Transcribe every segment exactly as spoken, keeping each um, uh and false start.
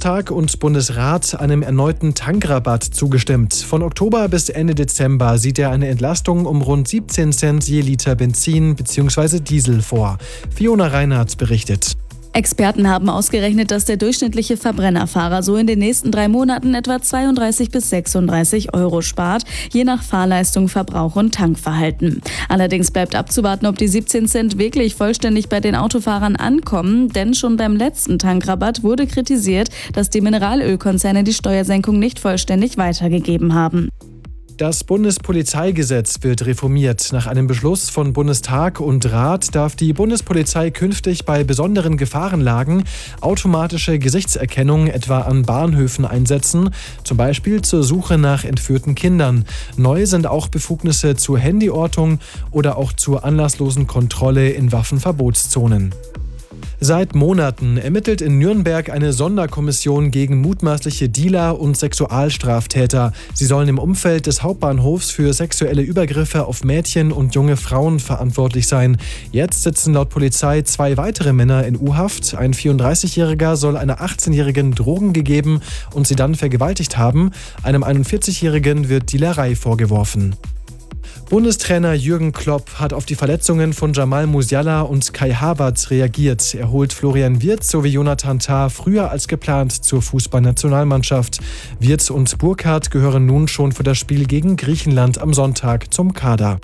Bundestag und Bundesrat einem erneuten Tankrabatt zugestimmt. Von Oktober bis Ende Dezember sieht er eine Entlastung um rund siebzehn Cent je Liter Benzin bzw. Diesel vor. Fiona Reinhardt berichtet. Experten haben ausgerechnet, dass der durchschnittliche Verbrennerfahrer so in den nächsten drei Monaten etwa zweiunddreißig bis sechsunddreißig Euro spart, je nach Fahrleistung, Verbrauch und Tankverhalten. Allerdings bleibt abzuwarten, ob die siebzehn Cent wirklich vollständig bei den Autofahrern ankommen, denn schon beim letzten Tankrabatt wurde kritisiert, dass die Mineralölkonzerne die Steuersenkung nicht vollständig weitergegeben haben. Das Bundespolizeigesetz wird reformiert. Nach einem Beschluss von Bundestag und Rat darf die Bundespolizei künftig bei besonderen Gefahrenlagen automatische Gesichtserkennung etwa an Bahnhöfen einsetzen, zum Beispiel zur Suche nach entführten Kindern. Neu sind auch Befugnisse zur Handyortung oder auch zur anlasslosen Kontrolle in Waffenverbotszonen. Seit Monaten ermittelt in Nürnberg eine Sonderkommission gegen mutmaßliche Dealer und Sexualstraftäter. Sie sollen im Umfeld des Hauptbahnhofs für sexuelle Übergriffe auf Mädchen und junge Frauen verantwortlich sein. Jetzt sitzen laut Polizei zwei weitere Männer in U-Haft. Ein vierunddreißigjähriger soll einer achtzehnjährigen Drogen gegeben und sie dann vergewaltigt haben. Einem einundvierzigjährigen wird Dealerei vorgeworfen. Bundestrainer Jürgen Klopp hat auf die Verletzungen von Jamal Musiala und Kai Havertz reagiert. Er holt Florian Wirtz sowie Jonathan Tah früher als geplant zur Fußballnationalmannschaft. Wirtz und Burkhardt gehören nun schon für das Spiel gegen Griechenland am Sonntag zum Kader.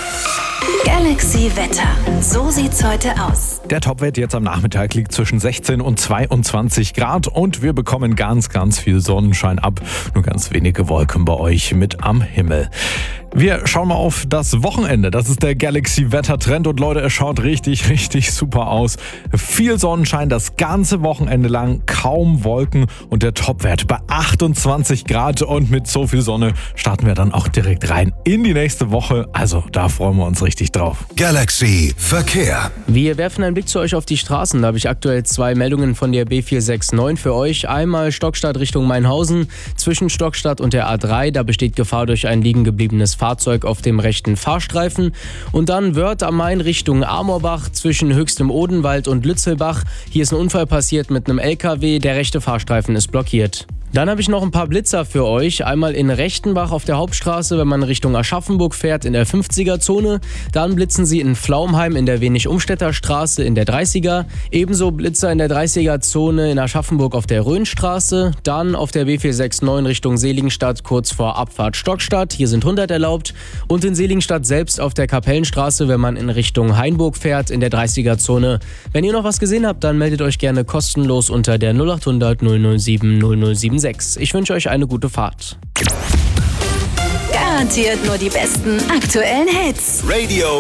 Galaxy Wetter. So sieht's heute aus. Der Topwert jetzt am Nachmittag liegt zwischen sechzehn und zweiundzwanzig Grad und wir bekommen ganz, ganz viel Sonnenschein ab. Nur ganz wenige Wolken bei euch mit am Himmel. Wir schauen mal auf das Wochenende. Das ist der Galaxy-Wetter-Trend und Leute, es schaut richtig, richtig super aus. Viel Sonnenschein das ganze Wochenende lang, kaum Wolken und der Topwert bei achtundzwanzig Grad und mit so viel Sonne starten wir dann auch direkt rein in die nächste Woche. Also da freuen wir uns richtig drauf. Galaxy Verkehr. Wir werfen einen Blick zu euch auf die Straßen. Da habe ich aktuell zwei Meldungen von der B vier sechs neun für euch. Einmal Stockstadt Richtung Mainhausen. Zwischen Stockstadt und der A drei, da besteht Gefahr durch ein liegen gebliebenes Fahrzeug auf dem rechten Fahrstreifen. Und dann Wörth am Main Richtung Amorbach zwischen Höchstem Odenwald und Lützelbach. Hier ist ein Unfall passiert mit einem L K W. Der rechte Fahrstreifen ist blockiert. Dann habe ich noch ein paar Blitzer für euch. Einmal in Rechtenbach auf der Hauptstraße, wenn man Richtung Aschaffenburg fährt, in der fünfziger-Zone. Dann blitzen sie in Pflaumheim in der Wenig-Umstädter Straße in der dreißiger. Ebenso Blitzer in der dreißiger-Zone in Aschaffenburg auf der Rhönstraße. Dann auf der B vier sechs neun Richtung Seligenstadt kurz vor Abfahrt Stockstadt. Hier sind hundert erlaubt. Und in Seligenstadt selbst auf der Kapellenstraße, wenn man in Richtung Hainburg fährt, in der dreißiger-Zone. Wenn ihr noch was gesehen habt, dann meldet euch gerne kostenlos unter der null achthundert null null sieben null null sieben sechs. Ich wünsche euch eine gute Fahrt. Garantiert nur die besten aktuellen Hits. Radio